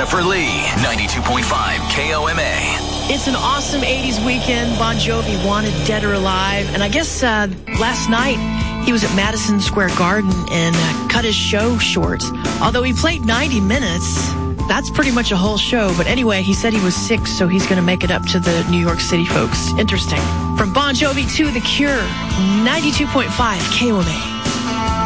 Jennifer Lee, 92.5 KOMA. It's an awesome 80s weekend. Bon Jovi wanted Dead or Alive. And I guess last night he was at Madison Square Garden and cut his show short. Although he played 90 minutes, that's pretty much a whole show. But anyway, he said he was sick, so he's going to make it up to the New York City folks. Interesting. From Bon Jovi to The Cure, 92.5 KOMA.